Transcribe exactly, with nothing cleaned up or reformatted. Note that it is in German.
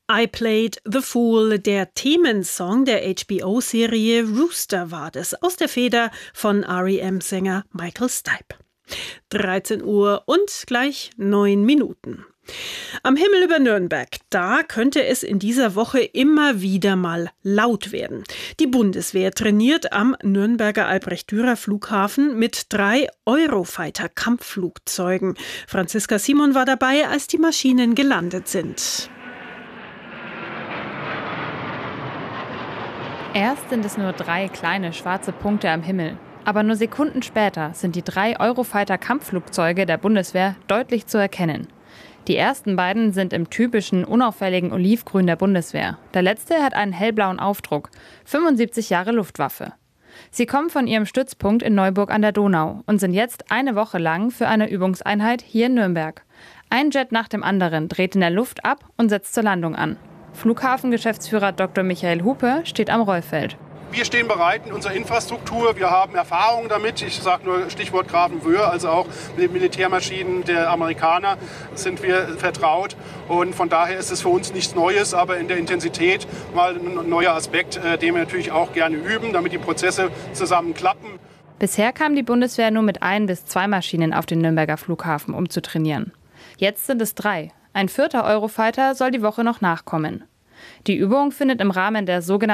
I Played the Fool, der Themensong der H B O-Serie Rooster war das, aus der Feder von R E M-Sänger Michael Stipe. dreizehn Uhr und gleich neun Minuten. Am Himmel über Nürnberg, da könnte es in dieser Woche immer wieder mal laut werden. Die Bundeswehr trainiert am Nürnberger Albrecht-Dürer-Flughafen mit drei Eurofighter-Kampfflugzeugen. Franziska Simon war dabei, als die Maschinen gelandet sind. Erst sind es nur drei kleine schwarze Punkte am Himmel. Aber nur Sekunden später sind die drei Eurofighter-Kampfflugzeuge der Bundeswehr deutlich zu erkennen. Die ersten beiden sind im typischen, unauffälligen Olivgrün der Bundeswehr. Der letzte hat einen hellblauen Aufdruck. fünfundsiebzig Jahre Luftwaffe. Sie kommen von ihrem Stützpunkt in Neuburg an der Donau und sind jetzt eine Woche lang für eine Übungseinheit hier in Nürnberg. Ein Jet nach dem anderen dreht in der Luft ab und setzt zur Landung an. Flughafengeschäftsführer Doktor Michael Hupe steht am Rollfeld. Wir stehen bereit in unserer Infrastruktur. Wir haben Erfahrung damit. Ich sage nur Stichwort Grafenwöhr, also auch mit den Militärmaschinen der Amerikaner sind wir vertraut. Und von daher ist es für uns nichts Neues, aber in der Intensität mal ein neuer Aspekt, den wir natürlich auch gerne üben, damit die Prozesse zusammen klappen. Bisher kam die Bundeswehr nur mit ein bis zwei Maschinen auf den Nürnberger Flughafen, um zu trainieren. Jetzt sind es drei. Ein vierter Eurofighter soll die Woche noch nachkommen. Die Übung findet im Rahmen der sogenannten